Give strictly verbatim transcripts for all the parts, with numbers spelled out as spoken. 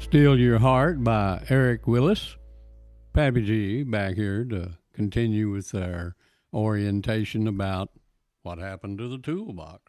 Steal Your Heart by Eric Willis. Pappy G back here to continue with our orientation about what happened to the toolbox.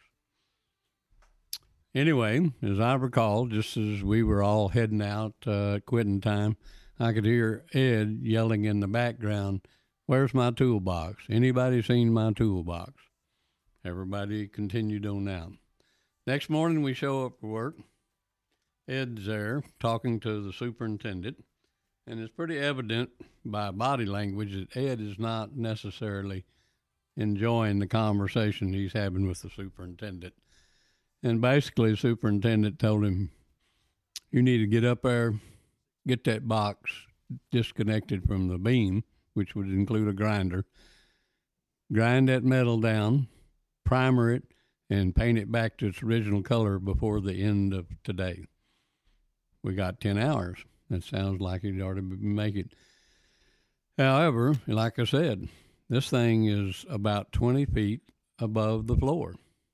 Anyway, as I recall, just as we were all heading out uh, at quitting time, I could hear Ed yelling in the background, "Where's my toolbox? Anybody seen my toolbox?" Everybody continued on out. Next morning we show up for work. Ed's there talking to the superintendent, and it's pretty evident by body language that Ed is not necessarily enjoying the conversation he's having with the superintendent. And basically, the superintendent told him, "You need to get up there, get that box disconnected from the beam," which would include a grinder, grind that metal down, primer it, and paint it back to its original color before the end of today. We got ten hours. That sounds like he'd already make it. However, like I said, this thing is about twenty feet above the floor.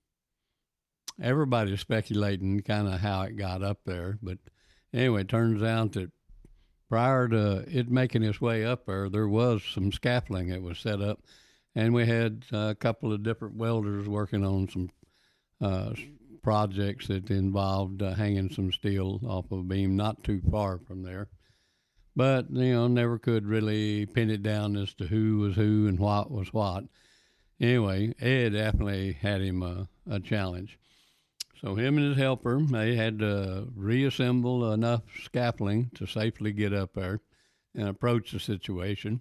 Everybody's speculating kind of how it got up there, but anyway, it turns out that prior to it making its way up there, there was some scaffolding that was set up, and we had a couple of different welders working on some uh, projects that involved uh, hanging some steel off of a beam not too far from there. But, you know, never could really pin it down as to who was who and what was what. Anyway, Ed definitely had him a, a challenge. So him and his helper, they had to reassemble enough scaffolding to safely get up there and approach the situation.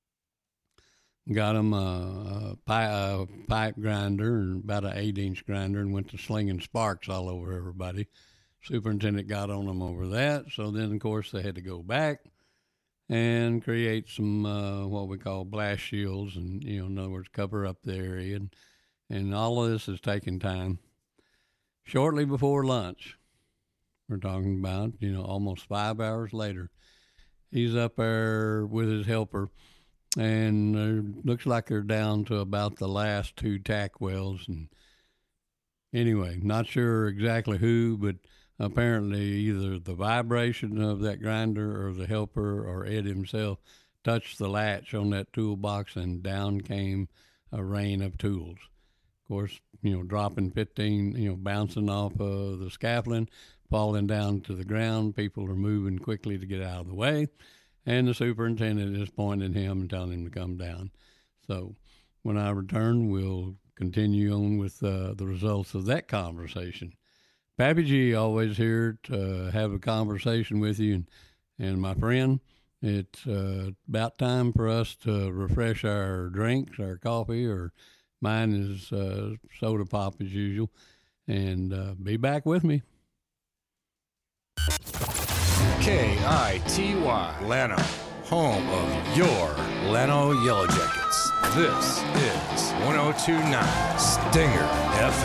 Got him a, a, pipe, a pipe grinder and about an eight-inch grinder and went to slinging sparks all over everybody. Superintendent got on them over that. So then, of course, they had to go back and create some uh, what we call blast shields and, you know, in other words, cover up the area. And, and all of this is taking time. Shortly before lunch, we're talking about, you know, almost five hours later, he's up there with his helper, and it looks like they're down to about the last two tack welds. And anyway, not sure exactly who, but apparently either the vibration of that grinder or the helper or Ed himself touched the latch on that toolbox, and down came a rain of tools. Of course, you know, dropping fifteen, you know, bouncing off of the scaffolding, falling down to the ground. People are moving quickly to get out of the way. And the superintendent is pointing at him and telling him to come down. So when I return, we'll continue on with uh, the results of that conversation. Pappy G always here to have a conversation with you. And, and my friend, it's uh, about time for us to refresh our drinks, our coffee, or mine is uh, soda pop as usual. And uh, be back with me. K I T Y, Llano, home of your Llano Yellow Jackets. This is one oh two point nine Stinger F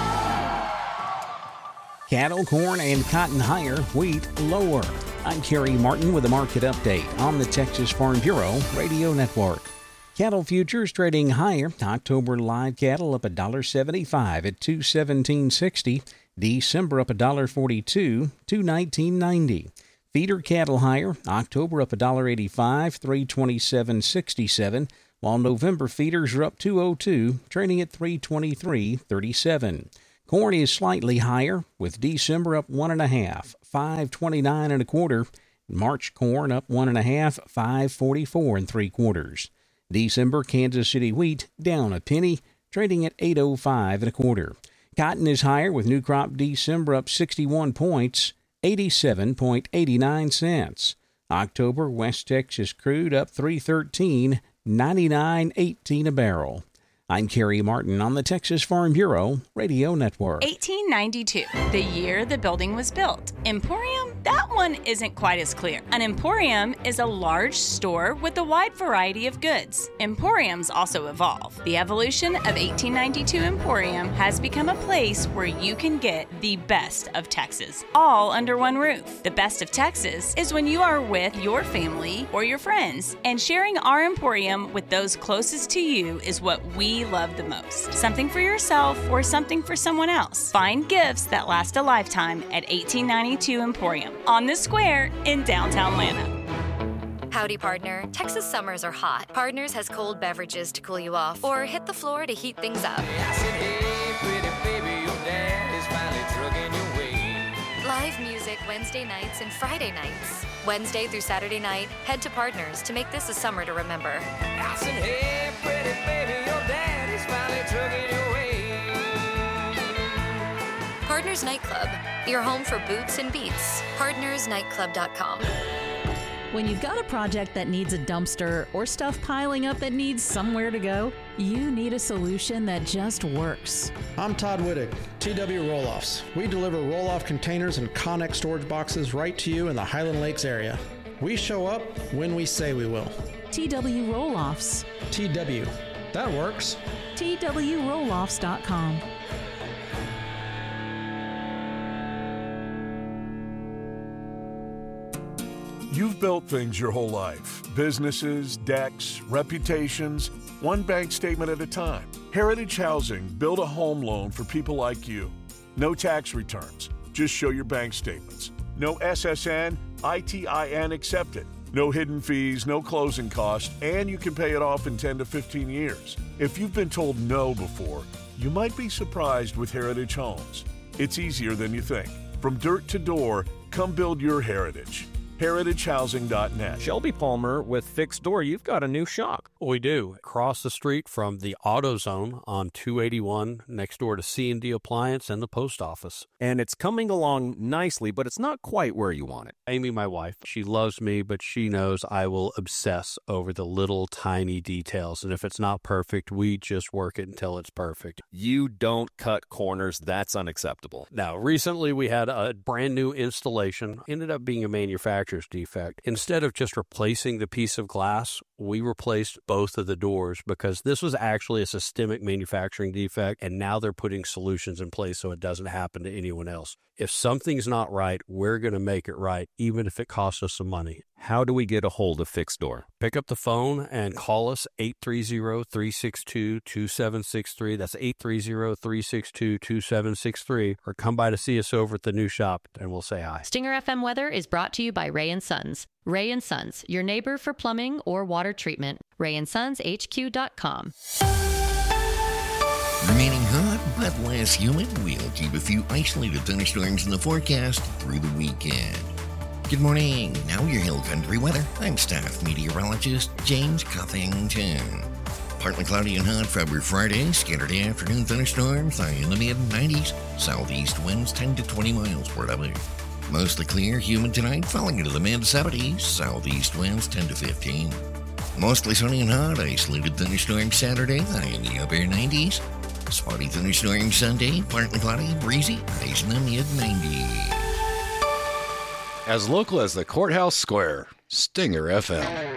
M. Cattle, corn, and cotton higher, wheat lower. I'm Kerry Martin with a market update on the Texas Farm Bureau Radio Network. Cattle futures trading higher. October live cattle up one dollar seventy-five at two seventeen sixty. December up one dollar forty-two, two nineteen ninety. Feeder cattle higher. October up one dollar eighty-five, three twenty-seven sixty-seven. While November feeders are up two oh two, trading at three twenty-three thirty-seven. Corn is slightly higher, with December up one and a half, five twenty-nine and a quarter. March corn up one and a half, five forty-four and three quarters. December Kansas City wheat down a penny, trading at eight oh five and a quarter. Cotton is higher, with new crop December up sixty-one points, eighty-seven eighty-nine cents. October West Texas crude up three thirteen, ninety-nine eighteen a barrel. I'm Kerry Martin on the Texas Farm Bureau Radio Network. eighteen ninety-two, the year the building was built. Emporium? That one isn't quite as clear. An emporium is a large store with a wide variety of goods. Emporiums also evolve. The evolution of eighteen ninety-two Emporium has become a place where you can get the best of Texas, all under one roof. The best of Texas is when you are with your family or your friends, and sharing our Emporium with those closest to you is what we love the most. Something for yourself or something for someone else. Find gifts that last a lifetime at eighteen ninety-two twenty-two Emporium on the square in downtown Atlanta. Howdy, partner. Texas summers are hot. Partners has cold beverages to cool you off or hit the floor to heat things up. I said, hey, pretty baby, your dad is finally trucking your way. Live music Wednesday nights and Friday nights. Wednesday through Saturday night, head to Partners to make this a summer to remember. I said, hey, pretty baby, your dad is finally trucking your way. Partners Nightclub, your home for boots and beats. partners nightclub dot com. When you've got a project that needs a dumpster or stuff piling up that needs somewhere to go, you need a solution that just works. I'm Todd Wittig, T W Roll-Offs. We deliver roll-off containers and Connex storage boxes right to you in the Highland Lakes area. We show up when we say we will. T W Roll-Offs. T W. That works. T W roll offs dot com. You've built things your whole life. Businesses, decks, reputations, one bank statement at a time. Heritage Housing built a home loan for people like you. No tax returns. Just show your bank statements. No S S N, I T I N accepted. No hidden fees, no closing costs, and you can pay it off in ten to fifteen years. If you've been told no before, you might be surprised with Heritage Homes. It's easier than you think. From dirt to door, come build your heritage. heritage housing dot net. Shelby Palmer with Fixed Door. You've got a new shock. We do. Across the street from the AutoZone on two eighty-one, next door to C and D Appliance and the post office. And it's coming along nicely, but it's not quite where you want it. Amy, my wife, she loves me, but she knows I will obsess over the little tiny details. And if it's not perfect, we just work it until it's perfect. You don't cut corners. That's unacceptable. Now, recently we had a brand new installation. Ended up being a manufacturer's defect. Instead of just replacing the piece of glass, we replaced both of the doors because this was actually a systemic manufacturing defect, and now they're putting solutions in place so it doesn't happen to anyone else. If something's not right, we're going to make it right, even if it costs us some money. How do we get a hold of Fixed Door? Pick up the phone and call us eight three zero, three six two, two seven six three. That's eight three zero, three six two, two seven six three. Or come by to see us over at the new shop and we'll say hi. Stinger F M Weather is brought to you by Ray and Sons. Ray and Sons, your neighbor for plumbing or water treatment. ray and sons h q dot com. Remaining hot but less humid, we'll keep a few isolated thunderstorms in the forecast through the weekend. Good morning. Now your Hill Country weather. I'm staff meteorologist James Cuffington. Partly cloudy and hot for Friday. Scattered afternoon thunderstorms, high in the mid nineties. Southeast winds ten to twenty miles per hour. Mostly clear, humid tonight, falling into the mid seventies. Southeast winds ten to fifteen. Mostly sunny and hot. Isolated thunderstorm Saturday, high in the upper nineties. Spotty thunderstorm Sunday, partly cloudy, breezy, highs in the mid nineties. As local as the Courthouse Square, Stinger F M.